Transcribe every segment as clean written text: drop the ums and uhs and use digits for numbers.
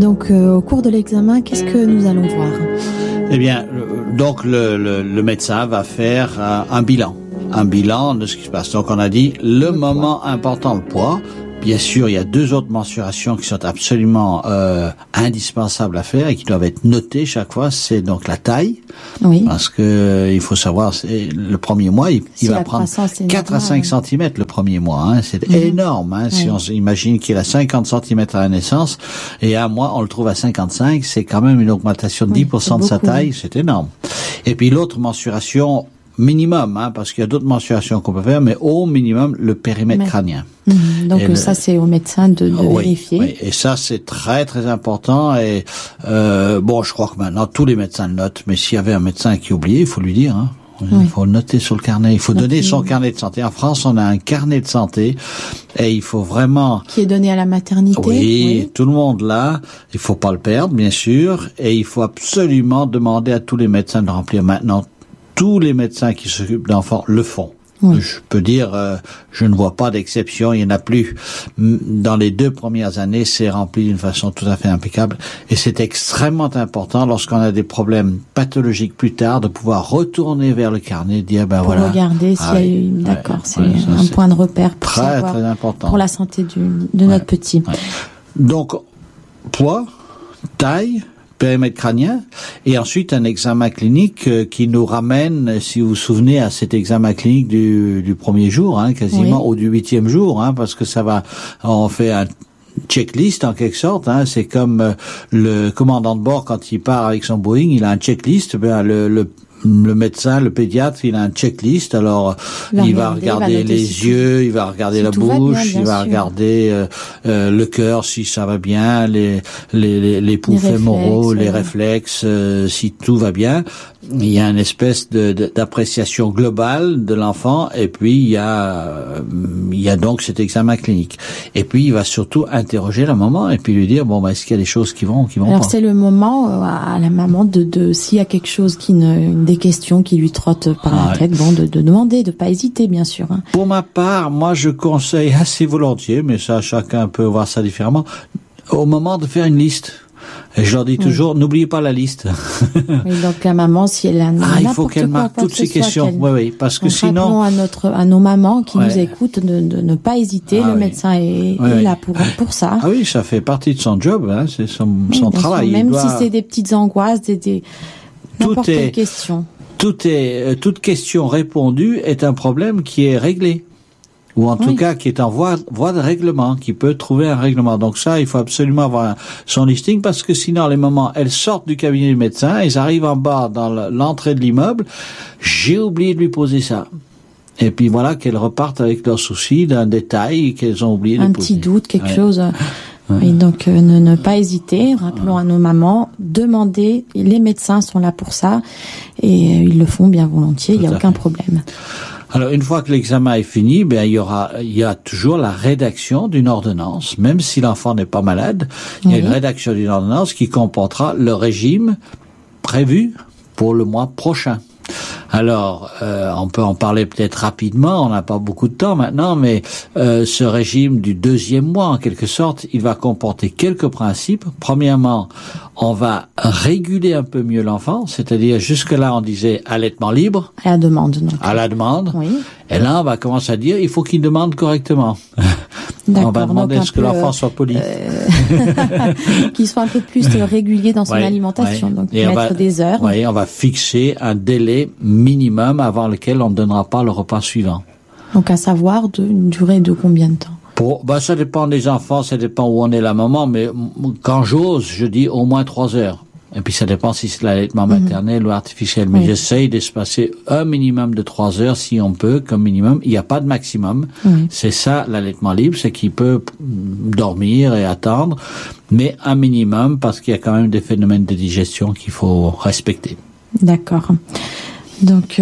Donc, au cours de l'examen, qu'est-ce que nous allons voir? Eh bien, donc le médecin va faire un bilan de ce qui se passe. Donc on a dit le moment important, le poids. Bien sûr, il y a 2 autres mensurations qui sont absolument indispensables à faire et qui doivent être notées chaque fois. C'est donc la taille, parce que il faut savoir, c'est le premier mois, il va prendre 4 à 5 cm le premier mois. Hein, c'est énorme. Hein, si on imagine qu'il a 50 cm à la naissance et à un mois on le trouve à 55, c'est quand même une augmentation de 10% de sa taille. C'est énorme. Et puis l'autre mensuration minimum, hein, parce qu'il y a d'autres mensurations qu'on peut faire, mais au minimum le périmètre crânien. Donc ça c'est au médecin de vérifier. Oui, et ça c'est très très important. Et bon, je crois que maintenant tous les médecins le notent, mais s'il y avait un médecin qui oubliait, il faut lui dire. Hein. Il faut le noter sur le carnet. Il faut donner son carnet de santé. En France, on a un carnet de santé et il faut vraiment... Qui est donné à la maternité. Oui, tout le monde l'a. Il faut pas le perdre, bien sûr. Et il faut absolument demander à tous les médecins de remplir. Maintenant, tous les médecins qui s'occupent d'enfants le font. Je peux dire, je ne vois pas d'exception, il n'y en a plus. Dans les 2 premières années, c'est rempli d'une façon tout à fait impeccable. Et c'est extrêmement important, lorsqu'on a des problèmes pathologiques plus tard, de pouvoir retourner vers le carnet et dire, ben voilà. Pour regarder s'il y a eu, d'accord, c'est un point de repère pour très, très important. Pour la santé de notre petit. Donc, poids, taille, périmètre crânien, et ensuite un examen clinique qui nous ramène, si vous vous souvenez, à cet examen clinique du premier jour, hein, quasiment, ou du 8e jour, hein, parce que on fait un checklist en quelque sorte, hein, c'est comme le commandant de bord quand il part avec son Boeing, il a un checklist, ben le médecin, le pédiatre, il a un checklist. Alors, il va regarder les yeux, il va regarder la bouche, il va regarder le cœur si ça va bien, les pouls fémoraux, les réflexes, si tout va bien. Il y a une espèce d'appréciation globale de l'enfant, et puis il y a donc cet examen clinique. Et puis il va surtout interroger la maman et puis lui dire bon, est-ce qu'il y a des choses qui vont pas. Alors c'est le moment à la maman de s'il y a quelque chose des questions qui lui trottent par la tête, bon, de demander, de pas hésiter, bien sûr. Hein. Pour ma part, moi je conseille assez volontiers, mais ça chacun peut voir ça différemment, au moment de faire une liste. Et je leur dis toujours, n'oubliez pas la liste. Oui, donc la maman, si elle a il faut qu'elle marque toutes ces questions. Oui, parce que sinon, à nos mamans qui nous écoutent de ne pas hésiter. Le médecin est là pour ça. Ah oui, ça fait partie de son job, hein, c'est son travail. Même si c'est des petites angoisses, n'importe quelle question. Toute question répondue est un problème qui est réglé. Ou en tout cas qui est en voie de règlement, qui peut trouver un règlement. Donc ça, il faut absolument avoir son listing, parce que sinon les mamans, elles sortent du cabinet du médecin, elles arrivent en bas dans l'entrée de l'immeuble, j'ai oublié de lui poser ça. Et puis voilà, qu'elles repartent avec leurs soucis d'un détail qu'elles ont oublié de poser. Un petit doute, quelque chose. Et donc ne pas hésiter, rappelons à nos mamans, demandez, les médecins sont là pour ça, et ils le font bien volontiers, il n'y a aucun problème. Alors, une fois que l'examen est fini, il y a toujours la rédaction d'une ordonnance. Même si l'enfant n'est pas malade, il y a une rédaction d'une ordonnance qui comportera le régime prévu pour le mois prochain. Alors, on peut en parler peut-être rapidement, on n'a pas beaucoup de temps maintenant, mais ce régime du 2e mois, en quelque sorte, il va comporter quelques principes. Premièrement, on va réguler un peu mieux l'enfant, c'est-à-dire jusque-là on disait allaitement libre. À la demande. Donc. À la demande. Oui. Et là, on va commencer à dire il faut qu'il demande correctement. On va demander à ce que l'enfant soit poli. Qu'il soit un peu plus régulier dans son alimentation. Donc mettre des heures. Oui, on va fixer un délai minimum avant lequel on ne donnera pas le repas suivant. Donc à savoir une durée de combien de temps? Ça dépend des enfants, ça dépend où on est la maman, mais quand j'ose, je dis au moins 3 heures. Et puis ça dépend si c'est l'allaitement maternel ou artificiel. Mais j'essaye d'espacer un minimum de 3 heures si on peut, comme minimum. Il n'y a pas de maximum. C'est ça l'allaitement libre, c'est qu'il peut dormir et attendre, mais un minimum parce qu'il y a quand même des phénomènes de digestion qu'il faut respecter. D'accord. Donc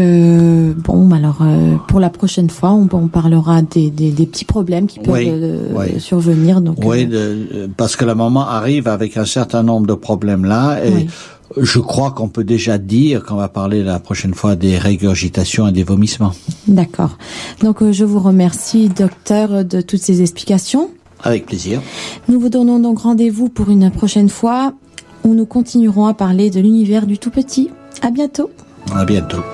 pour la prochaine fois, on parlera des petits problèmes qui peuvent survenir. Donc parce que la maman arrive avec un certain nombre de problèmes là, et je crois qu'on peut déjà dire qu'on va parler la prochaine fois des régurgitations et des vomissements. D'accord. Donc je vous remercie, docteur, de toutes ces explications. Avec plaisir. Nous vous donnons donc rendez-vous pour une prochaine fois où nous continuerons à parler de l'univers du tout petit. À bientôt. À bientôt.